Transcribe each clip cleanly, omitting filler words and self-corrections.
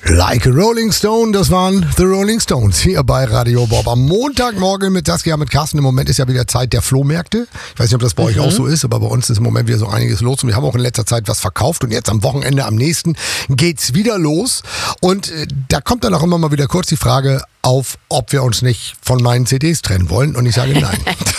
Like a Rolling Stone, das waren The Rolling Stones hier bei Radio Bob. Am Montagmorgen mit Saskia, mit Carsten. Im Moment ist ja wieder Zeit der Flohmärkte. Ich weiß nicht, ob das bei euch auch so ist, aber bei uns ist im Moment wieder so einiges los. Und wir haben auch in letzter Zeit was verkauft. Und jetzt am Wochenende, am nächsten, geht's wieder los. Und da kommt dann auch immer mal wieder kurz die Frage auf, ob wir uns nicht von meinen CDs trennen wollen. Und ich sage nein.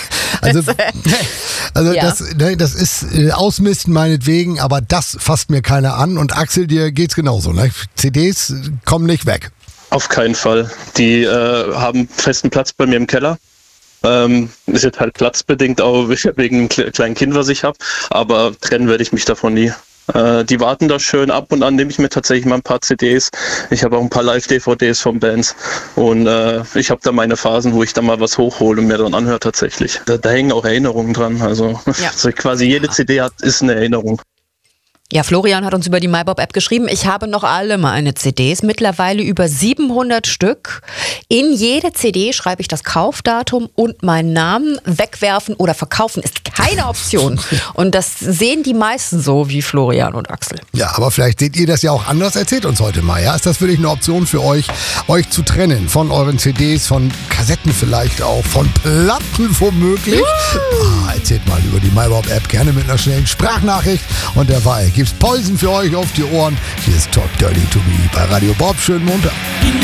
Ja. Das ist Ausmisten meinetwegen, aber das fasst mir keiner an. Und Axel, dir geht's genauso, ne? CDs kommen nicht weg. Auf keinen Fall. Die haben festen Platz bei mir im Keller. Ist jetzt halt platzbedingt auch wegen einem kleinen Kind, was ich habe. Aber trennen werde ich mich davon nie. Die warten da schön ab und an nehme ich mir tatsächlich mal ein paar CDs. Ich habe auch ein paar Live-DVDs von Bands und ich habe da meine Phasen, wo ich da mal was hochhole und mir dann anhöre tatsächlich. Da hängen auch Erinnerungen dran. Also quasi jede CD ist eine Erinnerung. Ja, Florian hat uns über die MyBob-App geschrieben, ich habe noch alle meine CDs, mittlerweile über 700 Stück. In jede CD schreibe ich das Kaufdatum und meinen Namen. Wegwerfen oder verkaufen ist keine Option. Und das sehen die meisten so wie Florian und Axel. Ja, aber vielleicht seht ihr das ja auch anders. Erzählt uns heute mal. Ja? Ist das wirklich eine Option für euch zu trennen von euren CDs, von Kassetten vielleicht auch, von Platten womöglich? Erzählt mal über die MyBob-App, gerne mit einer schnellen Sprachnachricht. Und derweil gibt's Poison für euch auf die Ohren. Hier ist Talk Dirty to Me bei Radio Bob. Schönen Montag.